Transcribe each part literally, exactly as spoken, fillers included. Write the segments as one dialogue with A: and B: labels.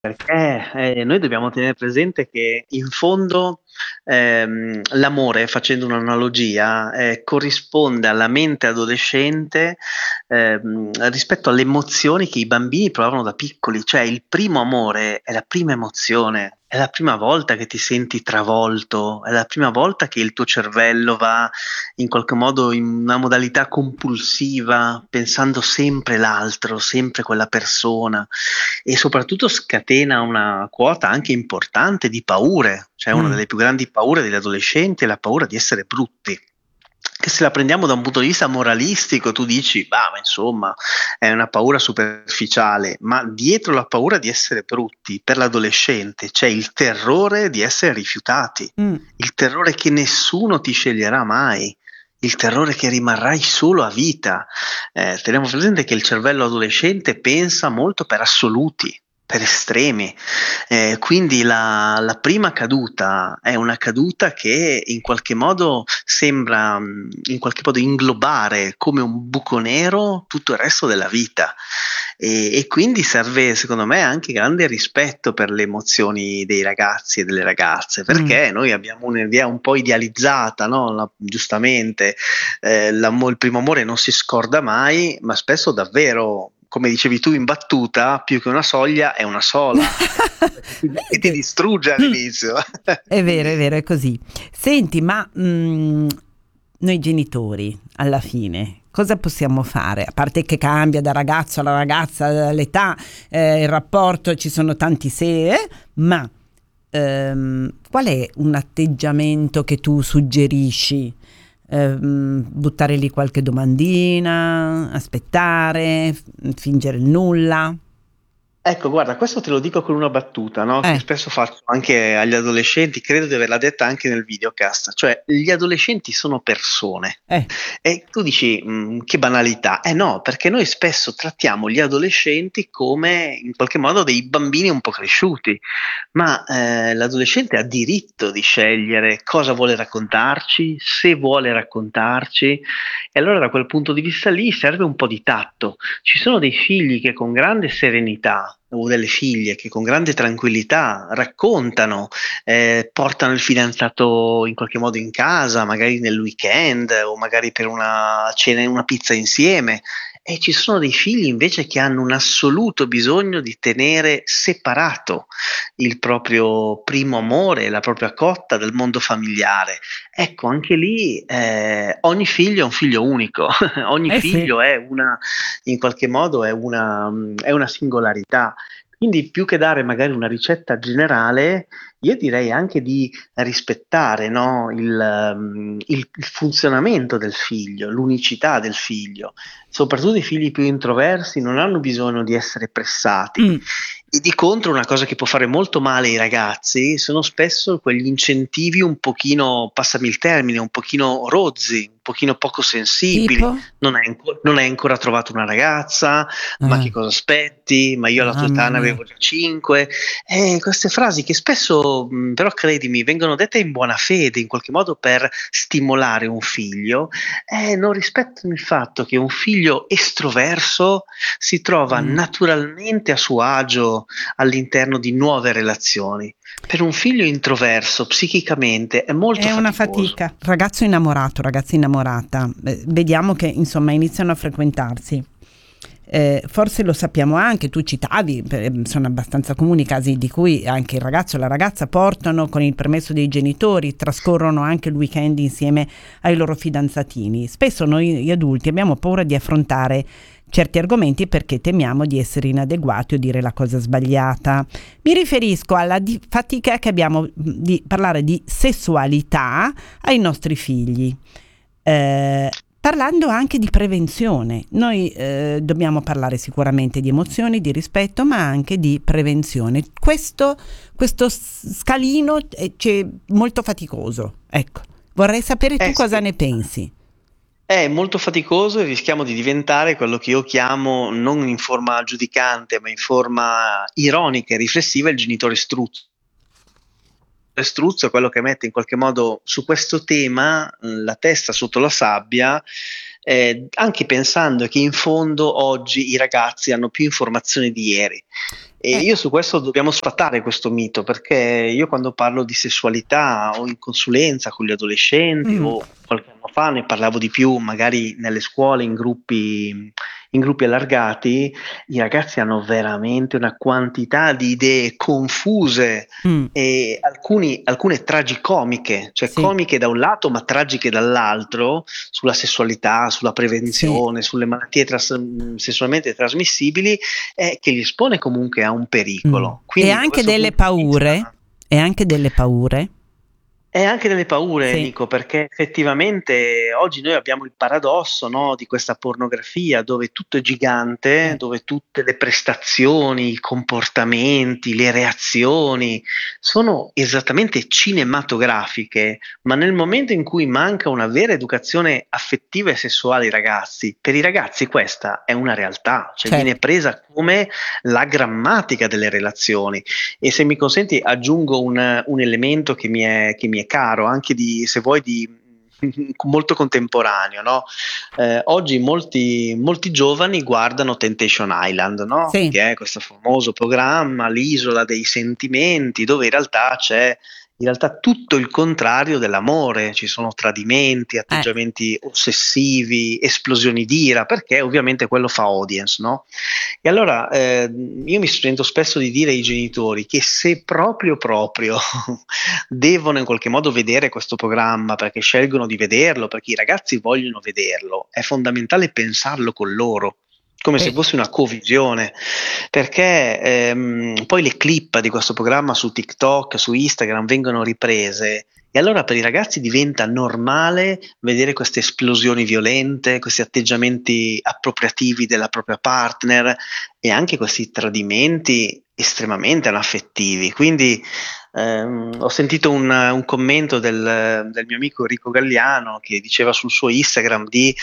A: Perché, ehm, noi dobbiamo tenere presente che in fondo, ehm, l'amore, facendo un'analogia, ehm, corrisponde alla mente adolescente, ehm, rispetto alle emozioni che i bambini provano da piccoli. Cioè il primo amore è la prima emozione, è la prima volta che ti senti travolto, è la prima volta che il tuo cervello va in qualche modo in una modalità compulsiva, pensando sempre l'altro, sempre quella persona e soprattutto scatena una quota anche importante di paure, cioè una
B: Mh.
A: delle più grandi paure degli adolescenti è la paura di essere brutti. Che se la prendiamo da un punto di vista moralistico tu dici: "Bah, ma insomma è una paura superficiale", ma dietro la paura di essere brutti per l'adolescente c'è il terrore di essere rifiutati,
B: Mh.
A: il terrore che nessuno ti sceglierà mai, il terrore che rimarrai solo a vita. Eh, teniamo presente che il cervello adolescente pensa molto per assoluti, per estremi, eh, quindi la, la prima caduta è una caduta che in qualche modo sembra mh, in qualche modo inglobare come un buco nero tutto il resto della vita. E, e quindi serve, secondo me, anche grande rispetto per le emozioni dei ragazzi e delle ragazze,
B: Mh.
A: perché noi abbiamo un'idea un po' idealizzata, no? La- giustamente, eh, l'amo- il primo amore non si scorda mai, ma spesso davvero, come dicevi tu in battuta, più che una soglia è una sola, perché ti, e ti
B: Vedi?
A: distrugge
B: Mh.
A: all'inizio.
B: È vero, è
A: Quindi,
B: vero, è così. Senti, ma, mhmm, noi genitori alla fine cosa possiamo fare? A parte che cambia da ragazzo alla ragazza l'età, ehm, il rapporto, ci sono tanti se, eh, ma, ehm, qual è un atteggiamento che tu suggerisci? Ehm, buttare lì qualche domandina, aspettare, f fingere il nulla?
A: ecco, guarda, questo te lo dico con una battuta, no, che
B: Eh,
A: spesso faccio anche agli adolescenti, credo di averla detta anche nel videocast, cioè gli adolescenti sono persone.
B: eh,
A: E tu dici, mhmm, che banalità. Eh no, perché noi spesso trattiamo gli adolescenti come in qualche modo dei bambini un po' cresciuti, ma, ehm, l'adolescente ha diritto di scegliere cosa vuole raccontarci, se vuole raccontarci, e allora da quel punto di vista lì serve un po' di tatto. Ci sono dei figli che con grande serenità o delle figlie che con grande tranquillità raccontano, eh, portano il fidanzato in qualche modo in casa, magari nel weekend o magari per una cena, una pizza insieme. E ci sono dei figli invece che hanno un assoluto bisogno di tenere separato il proprio primo amore, la propria cotta dal mondo familiare. Ecco, anche lì eh, ogni figlio è un figlio unico, ogni
B: eh sì.
A: figlio è una, in qualche modo è una, mh, è una singolarità. Quindi più che dare magari una ricetta generale, io direi anche di rispettare, no, il, mh, il- il funzionamento del figlio, l'unicità del figlio. Soprattutto i figli più introversi non hanno bisogno di essere pressati.
B: Mh.
A: E di contro una cosa che può fare molto male ai ragazzi sono spesso quegli incentivi un pochino, passami il termine, un pochino rozzi, un pochino poco sensibili.
B: Tipo?
A: Non hai, anco- non hai ancora trovato una ragazza, ma che
B: Eh,
A: cosa aspetti? Ma io alla tua
B: mamma
A: età ne
B: mia.
A: avevo già cinque. Eh, queste frasi che spesso, mh, però credimi, vengono dette in buona fede, in qualche modo per stimolare un figlio, eh, non rispettano il fatto che un figlio estroverso si trova
B: Mh.
A: naturalmente a suo agio all'interno di nuove relazioni. Per un figlio introverso, psichicamente, è molto
B: È una
A: faticoso.
B: fatica. Ragazzo innamorato, ragazza innamorata, eh, vediamo che insomma iniziano a frequentarsi. Eh, forse lo sappiamo anche, tu citavi, eh, sono abbastanza comuni i casi di cui anche il ragazzo e la ragazza portano con il permesso dei genitori, trascorrono anche il weekend insieme ai loro fidanzatini. Spesso noi adulti abbiamo paura di affrontare certi argomenti perché temiamo di essere inadeguati o dire la cosa sbagliata. Mi riferisco alla di- fatica che abbiamo di parlare di sessualità ai nostri figli. Eh, Parlando anche di prevenzione, noi eh, dobbiamo parlare sicuramente di emozioni, di rispetto, ma anche di prevenzione. Questo, questo scalino è, c'è molto faticoso. Ecco, vorrei sapere tu
A: Eh
B: cosa
A: sì,
B: ne pensi.
A: è molto faticoso e rischiamo di diventare quello che io chiamo, non in forma giudicante, ma in forma ironica e riflessiva, il genitore struzzo. Struzzo è quello che mette in qualche modo su questo tema mh, la testa sotto la sabbia eh, anche pensando che in fondo oggi i ragazzi hanno più informazioni di ieri. E
B: Eh,
A: io su questo dobbiamo sfatare questo mito, perché io quando parlo di sessualità o in consulenza con gli adolescenti
B: mm,
A: o qualche anno fa ne parlavo di più, magari nelle scuole in gruppi, in gruppi allargati, i ragazzi hanno veramente una quantità di idee confuse
B: mm,
A: e alcuni, alcune tragicomiche, cioè
B: sì,
A: comiche da un lato ma tragiche dall'altro, sulla sessualità, sulla
B: sì.
A: prevenzione, sulle malattie tras- sessualmente trasmissibili, eh, che li espone comunque a un
B: Mm.
A: pericolo.
B: E
A: Quindi da
B: anche
A: questo
B: delle
A: punto di
B: paure,
A: vista
B: e anche delle paure.
A: e anche delle paure,
B: Sì,
A: Nico, perché effettivamente oggi noi abbiamo il paradosso, no, di questa pornografia dove tutto è gigante,
B: eh,
A: dove tutte le prestazioni, i comportamenti, le reazioni sono esattamente cinematografiche, ma nel momento in cui manca una vera educazione affettiva e sessuale ai ragazzi, per i ragazzi questa è una realtà, cioè viene
B: certo.
A: presa come la grammatica delle relazioni. E se mi consenti aggiungo un, un elemento che mi è, che mi è caro, anche di, se vuoi, di molto contemporaneo, no? Eh, oggi molti, molti giovani guardano Temptation Island, no?
B: Sì,
A: Che è questo famoso programma, l'isola dei sentimenti, dove in realtà c'è in realtà tutto il contrario dell'amore, ci sono tradimenti,
B: eh,
A: atteggiamenti ossessivi, esplosioni d'ira, perché ovviamente quello fa audience, no? E allora eh, io mi sento spesso di dire ai genitori che se proprio proprio devono in qualche modo vedere questo programma perché scelgono di vederlo, perché i ragazzi vogliono vederlo, è fondamentale pensarlo con loro, come se
B: sì,
A: fosse una covisione, perché ehm, poi le clip di questo programma su TikTok, su Instagram vengono riprese. E allora per i ragazzi diventa normale vedere queste esplosioni violente, questi atteggiamenti appropriativi della propria partner e anche questi tradimenti estremamente anaffettivi. Quindi ehm, ho sentito un, un commento del, del mio amico Enrico Galliano che diceva sul suo Instagram di,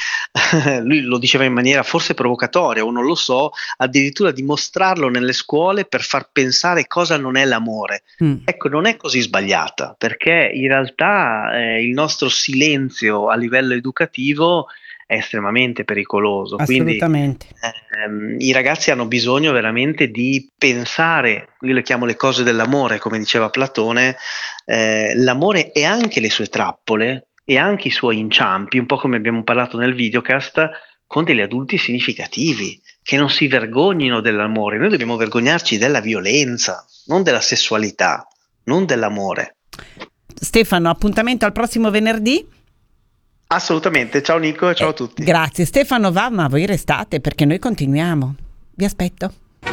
A: lui lo diceva in maniera forse provocatoria o non lo so, addirittura di mostrarlo nelle scuole per far pensare cosa non è l'amore.
B: mm,
A: Ecco, non è così sbagliata, perché in realtà eh, il nostro silenzio a livello educativo è estremamente pericoloso. Quindi
B: assolutamente.
A: ehm, i ragazzi hanno bisogno veramente di pensare, io le chiamo le cose dell'amore, come diceva Platone, eh, l'amore e anche le sue trappole e anche i suoi inciampi, un po' come abbiamo parlato nel videocast, con degli adulti significativi, che non si vergognino dell'amore. Noi dobbiamo vergognarci della violenza, non della sessualità, non dell'amore.
B: Stefano, appuntamento al prossimo venerdì.
A: Assolutamente, ciao Nico e ciao a
B: Eh,
A: tutti.
B: grazie. Stefano va, ma voi restate perché noi continuiamo. Vi aspetto.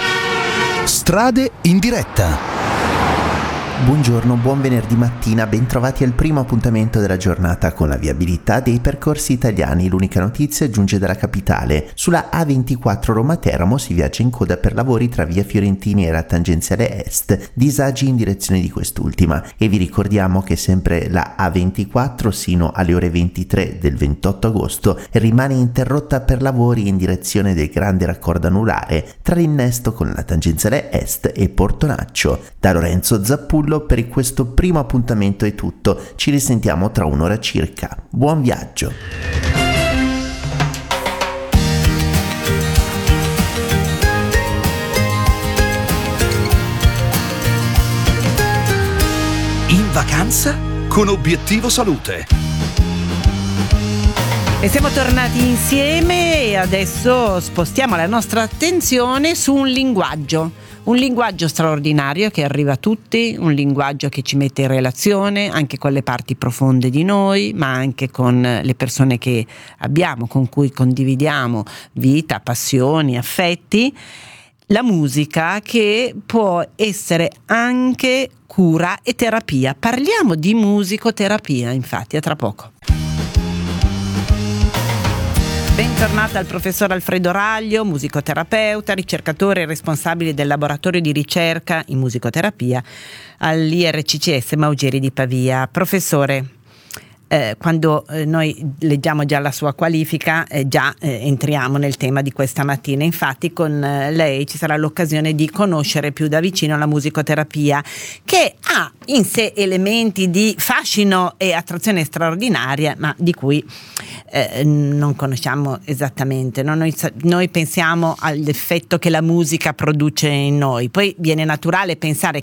C: Strade in diretta. Buongiorno, buon venerdì mattina, bentrovati al primo appuntamento della giornata con la viabilità dei percorsi italiani. L'unica notizia giunge dalla capitale. Sulla A ventiquattro Roma-Teramo si viaggia in coda per lavori tra via Fiorentini e la tangenziale est, disagi in direzione di quest'ultima. E vi ricordiamo che sempre la A ventiquattro sino alle ore ventitré del ventotto agosto rimane interrotta per lavori in direzione del grande raccordo anulare tra l'innesto con la tangenziale est e Portonaccio. Da Lorenzo Zappullo per questo primo appuntamento è tutto, ci risentiamo tra un'ora circa. Buon viaggio!
D: In vacanza con Obiettivo Salute.
B: E siamo tornati insieme e adesso spostiamo la nostra attenzione su un linguaggio. Un linguaggio straordinario che arriva a tutti, un linguaggio che ci mette in relazione anche con le parti profonde di noi, ma anche con le persone che abbiamo, con cui condividiamo vita, passioni, affetti. La musica che può essere anche cura e terapia. Parliamo di musicoterapia, infatti, a tra poco. Bentornata al professor Alfredo Raglio, musicoterapeuta, ricercatore e responsabile del laboratorio di ricerca in musicoterapia all'I R C C S Maugeri di Pavia. Professore, eh, quando eh, noi leggiamo già la sua qualifica, eh, già eh, entriamo nel tema di questa mattina. Infatti con eh, lei ci sarà l'occasione di conoscere più da vicino la musicoterapia, che ha in sé elementi di fascino e attrazione straordinaria, ma di cui eh, non conosciamo esattamente, no? Noi, noi pensiamo all'effetto che la musica produce in noi, poi viene naturale pensare